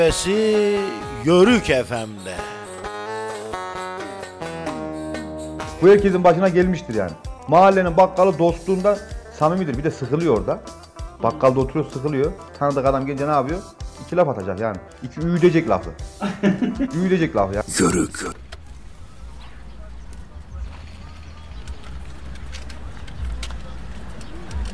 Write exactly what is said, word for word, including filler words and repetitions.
Sesi Yörük F M'de. Bu herkesin başına gelmiştir yani. Mahallenin bakkalı dostluğunda samimidir. Bir de sıkılıyor orada. Bakkalda oturuyor, sıkılıyor. Tanıdık adam gelince ne yapıyor? İki laf atacak yani. İki üyüdecek lafı. Üyüdecek lafı ya. Yörük.